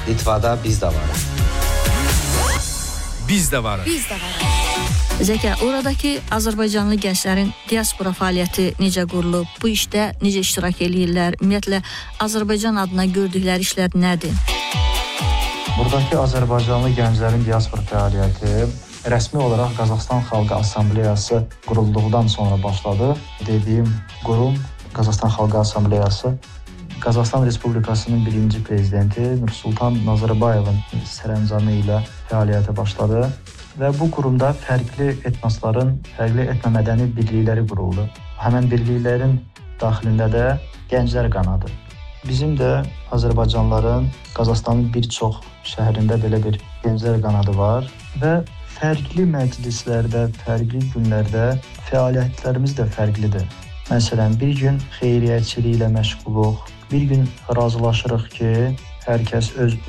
Litvada biz də varıq. Biz də varıq. Biz də varıq. Zəkə, oradakı Azərbaycanlı gənclərin diaspora fəaliyyəti necə qurulub? Bu işdə necə iştirak edirlər? Ümumiyyətlə, Azərbaycan adına gördükləri işlər nədir? Buradakı Azərbaycanlı gənclərin diaspora fəaliyyəti rəsmi olaraq Qazaxıstan Xalqı Assambleyası qurulduqdan sonra başladı. Dediyim qurum Qazaxıstan Xalqı Assambleyası Qazaxıstan Respublikasının birinci prezidenti Nursultan Nazarbayevin sərəncamı ilə fəaliyyətə başladı və bu qurumda fərqli etnosların, fərqli etnomədəni birlikləri quruldu. Həmən birliklərin daxilində də gənclər qanadı. Bizim də Azərbaycanlıların Qazaxıstanın bir çox şəhərində belə bir gənclər qanadı var və fərqli məclislərdə, fərqli günlərdə fəaliyyətlərimiz də fərqlidir. Məsələn, bir gün xeyriyyəçiliklə məşğuluq, bir gün razılaşırıq ki, hər kəs öz